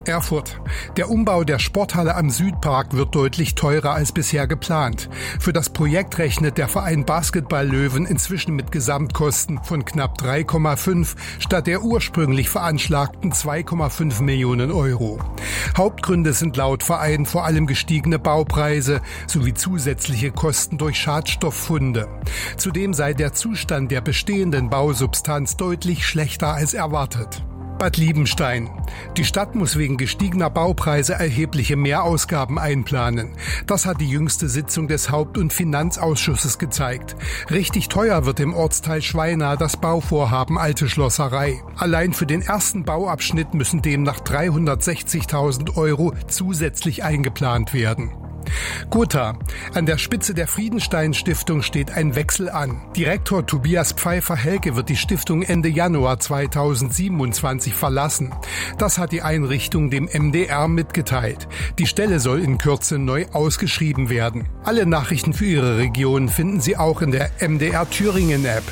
Erfurt. Der Umbau der Sporthalle am Südpark wird deutlich teurer als bisher geplant. Für das Projekt rechnet der Verein Basketball Löwen inzwischen mit Gesamtkosten von knapp 3,5 statt der ursprünglich veranschlagten 2,5 Millionen Euro. Hauptgründe sind laut Verein vor allem gestiegene Baupreise sowie zusätzliche Kosten durch Schadstofffunde. Zudem sei der Zustand der bestehenden Bausubstanz deutlich schlechter als erwartet. Bad Liebenstein. Die Stadt muss wegen gestiegener Baupreise erhebliche Mehrausgaben einplanen. Das hat die jüngste Sitzung des Haupt- und Finanzausschusses gezeigt. Richtig teuer wird im Ortsteil Schweina das Bauvorhaben Alte Schlosserei. Allein für den ersten Bauabschnitt müssen demnach 360.000 Euro zusätzlich eingeplant werden. Gotha. An der Spitze der Friedenstein-Stiftung steht ein Wechsel an. Direktor Tobias Pfeiffer-Helke wird die Stiftung Ende Januar 2027 verlassen. Das hat die Einrichtung dem MDR mitgeteilt. Die Stelle soll in Kürze neu ausgeschrieben werden. Alle Nachrichten für Ihre Region finden Sie auch in der MDR Thüringen-App.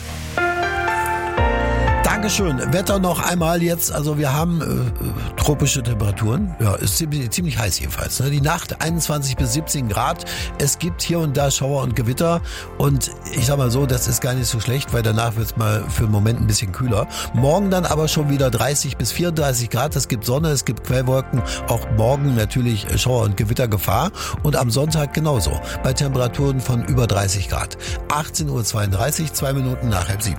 Dankeschön. Wetter noch einmal jetzt. Also wir haben tropische Temperaturen. Ja, ist ziemlich heiß jedenfalls. Ne? Die Nacht 21 bis 17 Grad. Es gibt hier und da Schauer und Gewitter. Und ich sag mal so, das ist gar nicht so schlecht, weil danach wird es mal für einen Moment ein bisschen kühler. Morgen dann aber schon wieder 30 bis 34 Grad. Es gibt Sonne, es gibt Quellwolken. Auch morgen natürlich Schauer- und Gewittergefahr. Und am Sonntag genauso. Bei Temperaturen von über 30 Grad. 18:32 Uhr, 2 Minuten nach 6:30.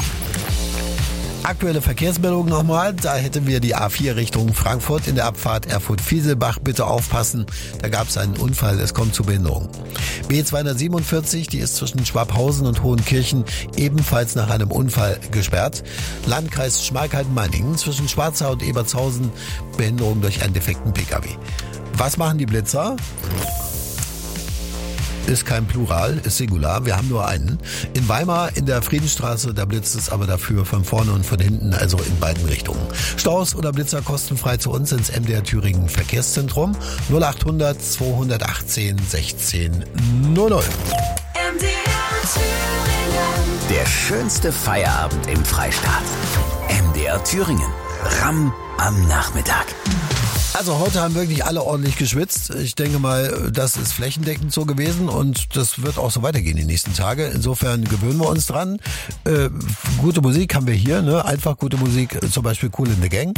Aktuelle Verkehrsmeldung nochmal. Da hätten wir die A4 Richtung Frankfurt in der Abfahrt Erfurt-Fieselbach. Bitte aufpassen, da gab es einen Unfall, es kommt zu Behinderung. B247, die ist zwischen Schwabhausen und Hohenkirchen ebenfalls nach einem Unfall gesperrt. Landkreis Schmalkalden-Meiningen zwischen Schwarzau und Ebertshausen, Behinderung durch einen defekten Pkw. Was machen die Blitzer? Ist kein Plural, ist Singular. Wir haben nur einen. In Weimar in der Friedensstraße, da blitzt es aber dafür von vorne und von hinten, also in beiden Richtungen. Staus oder Blitzer kostenfrei zu uns ins MDR Thüringen Verkehrszentrum 0800 218 16 00. Der schönste Feierabend im Freistaat. MDR Thüringen. Ramm am Nachmittag. Also heute haben wirklich alle ordentlich geschwitzt. Ich denke mal, das ist flächendeckend so gewesen und das wird auch so weitergehen die nächsten Tage. Insofern gewöhnen wir uns dran. Gute Musik haben wir hier, ne? Einfach gute Musik, zum Beispiel Kool in the Gang.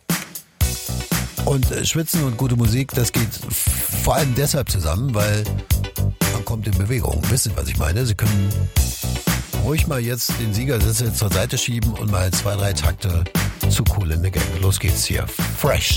Und Schwitzen und gute Musik, das geht vor allem deshalb zusammen, weil man kommt in Bewegung. Wisst ihr, was ich meine? Sie können ruhig mal jetzt den Siegersitz zur Seite schieben und mal 2, 3 Takte zu Kool in the Gang. Los geht's hier. Fresh.